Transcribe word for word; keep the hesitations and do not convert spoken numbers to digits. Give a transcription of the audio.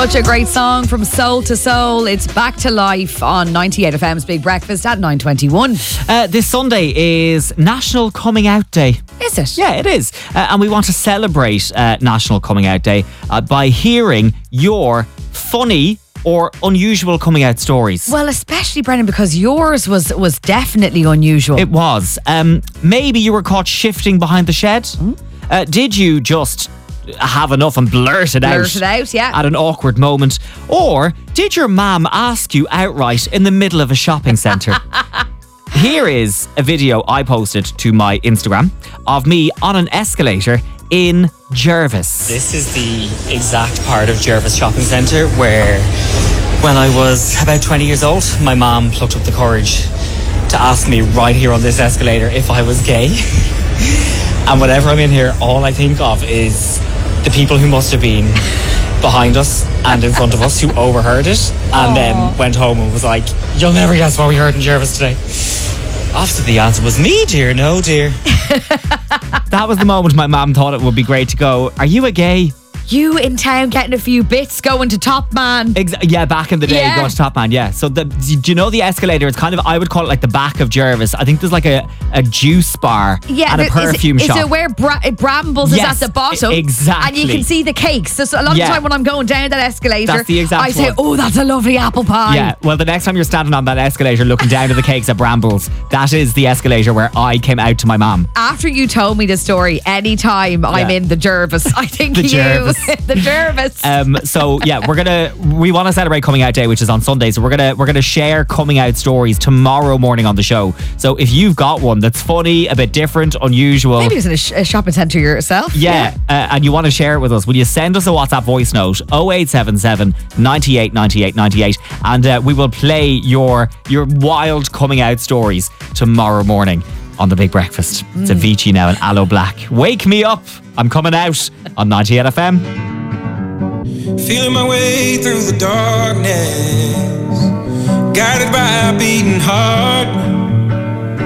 Such a great song from Soul to Soul. It's back to life on ninety-eight F M's Big Breakfast at nine twenty-one. Uh, this Sunday is National Coming Out Day. Is it? Yeah, it is. Uh, and we want to celebrate uh, National Coming Out Day uh, by hearing your funny or unusual coming out stories. Well, especially, Brendan, because yours was was definitely unusual. It was. Um, maybe you were caught shifting behind the shed. Mm. Uh, did you just have enough and blurt it out? Blurt it out, yeah. At an awkward moment. Or did your mum ask you outright in the middle of a shopping centre? Here is a video I posted to my Instagram of me on an escalator in Jervis. This is the exact part of Jervis Shopping Centre where, when I was about twenty years old, my mum plucked up the courage to ask me right here on this escalator if I was gay. And whenever I'm in here, all I think of is the people who must have been behind us and in front of us who overheard it and Aww. Then went home and was like, "You'll never guess what we heard in Jervis today." Obviously the answer was me, dear. No, dear. That was the moment my mum thought it would be great to go, "Are you a gay?" You in town getting a few bits, going to Top Man. Ex- yeah, back in the day, yeah. going to Top Man, yeah. So the, do you know the escalator? It's kind of, I would call it like the back of Jervis. I think there's like a, a juice bar yeah, and a perfume is it, shop. Is it where Bra- Brambles yes, is at the bottom? Exactly. And you can see the cakes. So, so a lot yeah. of the time when I'm going down that escalator, that's the exact I say, one. "Oh, that's a lovely apple pie." Yeah, well, the next time you're standing on that escalator looking down at the cakes at Brambles, that is the escalator where I came out to my mum. After you told me the story, anytime yeah. I'm in the Jervis, I think the you, Jervis. the Jervis. Um, so yeah, we're gonna we want to celebrate Coming Out Day, which is on Sunday. So we're gonna we're gonna share coming out stories tomorrow morning on the show. So if you've got one that's funny, a bit different, unusual, maybe it's in a, sh- a shopping centre yourself. Yeah, yeah. Uh, and you want to share it with us, will you send us a WhatsApp voice note oh eight seven seven, nine eight, nine eight, nine eight, and uh, we will play your your wild coming out stories tomorrow morning on the Big Breakfast. Mm. It's Avicii now and Aloe Black. Wake me up, I'm coming out on ninety-eight F M. Feeling my way through the darkness, guided by a beating heart.